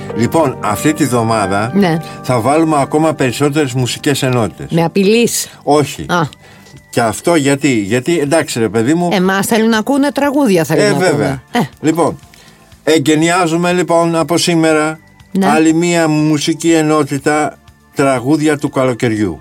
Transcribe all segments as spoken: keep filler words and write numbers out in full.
Λοιπόν, αυτή τη βδομάδα ναι. θα βάλουμε ακόμα περισσότερες μουσικές ενότητες. Με απειλείς? Όχι. Α. Και αυτό γιατί, γιατί εντάξει ρε παιδί μου. Εμάς θέλουν να ακούνε τραγούδια, θέλουν ε, να βέβαια. Ε. Λοιπόν, εγκαινιάζουμε λοιπόν από σήμερα, ναι, άλλη μία μουσική ενότητα, τραγούδια του καλοκαιριού.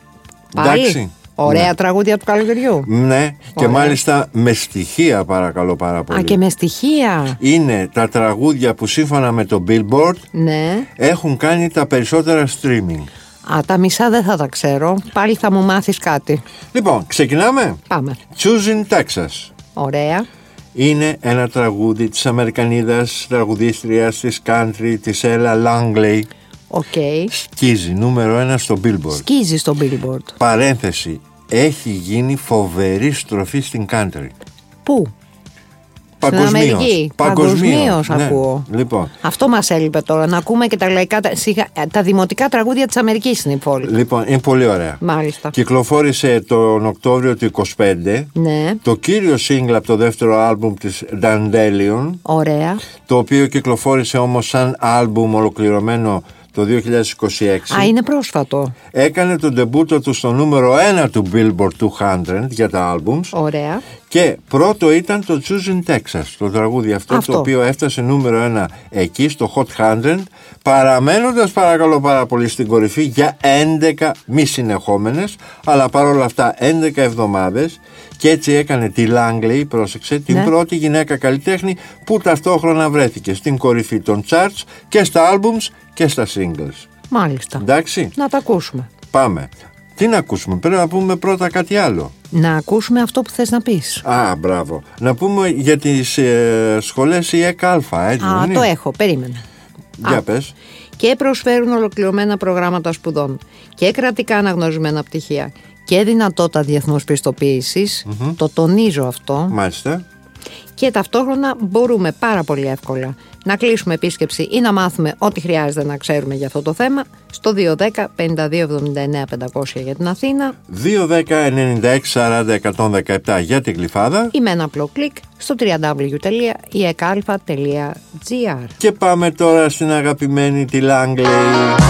Πάλι? Εντάξει. Ωραία, ναι, τραγούδια του καλοκαιριού. Ναι. Ωραία. Και μάλιστα με στοιχεία, παρακαλώ πάρα πολύ. Α, και με στοιχεία. Είναι τα τραγούδια που σύμφωνα με το Billboard, ναι, έχουν κάνει τα περισσότερα streaming. Α, τα μισά δεν θα τα ξέρω. Πάλι θα μου μάθεις κάτι. Λοιπόν, ξεκινάμε. Πάμε. Choosing Texas. Ωραία. Είναι ένα τραγούδι της Αμερικανίδας τραγουδίστριας της country, της Ella Langley. Οκ. Okay. Σκίζει νούμερο ένα στο Billboard. Σκίζει στο Billboard. Παρένθεση. Έχει γίνει φοβερή στροφή στην country. Πού? Παγκοσμίως. Στην Αμερική. Παγκοσμίως, ναι, ακούω. Λοιπόν. Αυτό μας έλειπε τώρα. Να ακούμε και τα λαϊκά, τα, τα δημοτικά τραγούδια της Αμερικής είναι η πόλη. Λοιπόν, είναι πολύ ωραία. Μάλιστα. Κυκλοφόρησε τον Οκτώβριο του είκοσι πέντε. Ναι. Το κύριο single από το δεύτερο άλμπουμ της Dandelion. Ωραία. Το οποίο κυκλοφόρησε όμως σαν άλμπουμ ολοκληρωμένο το δύο χιλιάδες είκοσι έξι. Α, είναι πρόσφατο. Έκανε τον ντεμπούτο του στο νούμερο ένα του Billboard εκατό για τα άλμπουμς. Ωραία. Και πρώτο ήταν το Choosing Texas, το τραγούδι αυτό, αυτό, το οποίο έφτασε νούμερο ένα εκεί στο Hot εκατό, παραμένοντας παρακαλώ πάρα πολύ στην κορυφή για έντεκα μη συνεχόμενες, αλλά παρόλα αυτά έντεκα εβδομάδες, και έτσι έκανε τη Langley, πρόσεξε, την, ναι, πρώτη γυναίκα καλλιτέχνη που ταυτόχρονα βρέθηκε στην κορυφή των charts και στα albums και στα singles. Μάλιστα. Εντάξει. Να τα ακούσουμε. Πάμε. Τι να ακούσουμε, πρέπει να πούμε πρώτα κάτι άλλο. Να ακούσουμε αυτό που θες να πεις. Α, μπράβο. Να πούμε για τις ε, σχολές η ΕΚΑ, έτσι. Α, είναι? Το έχω, περίμενε. Για Α, πες. Και προσφέρουν ολοκληρωμένα προγράμματα σπουδών και κρατικά αναγνωρισμένα πτυχία και δυνατότητα διεθνούς πιστοποίησης. Mm-hmm. Το τονίζω αυτό. Μάλιστα. Και ταυτόχρονα μπορούμε πάρα πολύ εύκολα να κλείσουμε επίσκεψη ή να μάθουμε ό,τι χρειάζεται να ξέρουμε για αυτό το θέμα στο δύο δέκα πενήντα δύο εβδομήντα εννέα πεντακόσια για την Αθήνα, δύο δέκα ενενήντα έξι σαράντα εκατόν δεκαεπτά για την Γλυφάδα ή με ένα απλό κλικ στο double-u double-u double-u τελεία ι ε κ α τελεία τζι άρ. Και πάμε τώρα στην αγαπημένη τη Langley.